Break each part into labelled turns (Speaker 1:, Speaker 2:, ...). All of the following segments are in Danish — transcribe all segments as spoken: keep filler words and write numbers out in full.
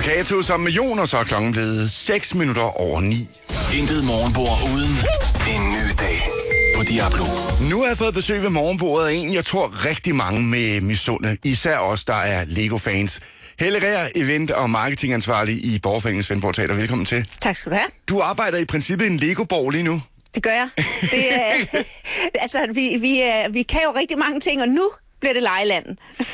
Speaker 1: og Kato sammen med Jon, og så er klokken blevet seks minutter over ni.
Speaker 2: Intet morgenbord uden en ny dag på Diablo.
Speaker 1: Nu har jeg fået besøg ved morgenbordet af en, jeg tror rigtig mange med misunde. Især os, der er Lego-fans. Helle Reher, event- og marketingansvarlig i Borgerforeningen Svendborg Teater. Velkommen til.
Speaker 3: Tak skal du have.
Speaker 1: Du arbejder i princippet i en Lego-borg lige nu.
Speaker 3: Det gør jeg. Det er, altså, vi, vi, vi kan jo rigtig mange ting, og nu bliver det lejeland.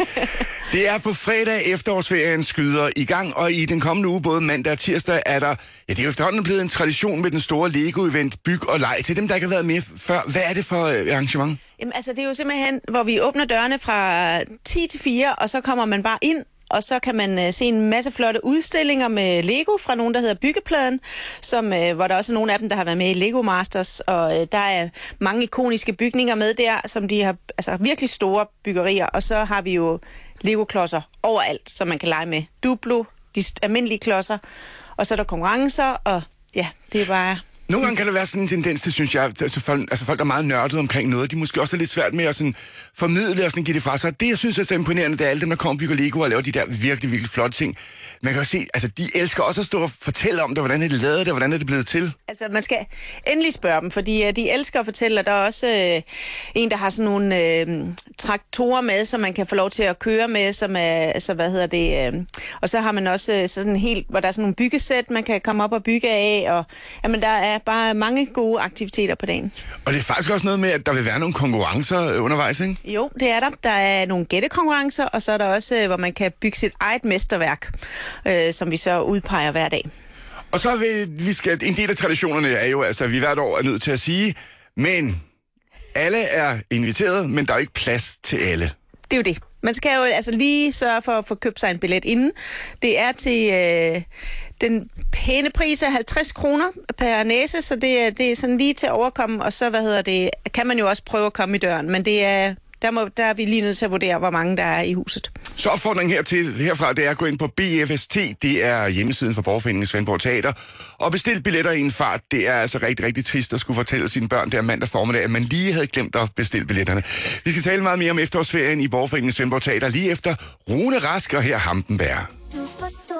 Speaker 1: Det er på fredag, efterårsferien skyder i gang, og i den kommende uge, både mandag og tirsdag, er der, ja, det er jo efterhånden blevet en tradition med den store Lego-event Byg og Leg. Til dem, der ikke har været med før, hvad er det for arrangement?
Speaker 3: Jamen, altså, det er jo simpelthen, hvor vi åbner dørene fra ti til fire, og så kommer man bare ind, og så kan man uh, se en masse flotte udstillinger med Lego fra nogen, der hedder Byggepladen, som, uh, hvor der også er nogle af dem, der har været med i Lego Masters, og uh, der er mange ikoniske bygninger med der, som de har, altså virkelig store byggerier, og så har vi jo Lego-klodser overalt, som man kan lege med. Duplo, de almindelige klodser, og så er der konkurrencer, og ja, det er bare...
Speaker 1: Nogle gange kan der være sådan en tendens til, synes jeg, altså folk, altså folk der er meget nørdet omkring noget, de måske også er lidt svært med at sådan formidle og sådan give det fra sig. Det, jeg synes er så imponerende, det er alle dem, der kommer og bygger Lego og laver de der virkelig, virkelig flotte ting. Man kan jo se, altså de elsker også at stå og fortælle om det, hvordan er det lavet det, hvordan er det blevet til.
Speaker 3: Altså man skal endelig spørge dem, fordi uh, de elsker at fortælle, og der er også uh, en, der har sådan nogle uh, traktorer med, som man kan få lov til at køre med, som er, altså hvad hedder det, uh, og så har man også uh, sådan helt, hvor der er sådan nogle byggesæt, man kan komme op og bygge af, og jamen der er bare mange gode aktiviteter på dagen.
Speaker 1: Og det er faktisk også noget med, at der vil være nogle konkurrencer undervejs, ikke?
Speaker 3: Jo, det er der. Der er nogle gættekonkurrencer, og så er der også, hvor man kan bygge sit eget mesterværk, øh, som vi så udpeger hver dag.
Speaker 1: Og så vil vi skal, en del af traditionerne er jo, altså vi hvert år er nødt til at sige, men alle er inviteret, men der er ikke plads til alle.
Speaker 3: Det er jo det. Man skal jo altså lige sørge for at få købt sig en billet inden. Det er til øh, den pæne pris af halvtreds kroner per næse, så det er, det er sådan lige til at overkomme, og så hvad hedder det, kan man jo også prøve at komme i døren, men det er, der, må, der er vi lige nødt til at vurdere, hvor mange der er i huset.
Speaker 1: Så opfordringen her til, herfra, det er at gå ind på B F S T, det er hjemmesiden for Borgerforeningen Svendborg Teater, og bestil billetter i en fart. Det er altså rigtig, rigtig trist at skulle fortælle sine børn der mandag formiddag, at man lige havde glemt at bestille billetterne. Vi skal tale meget mere om efterårsferien i Borgerforeningen Svendborg Teater lige efter Rune Rask og her Hampenberg.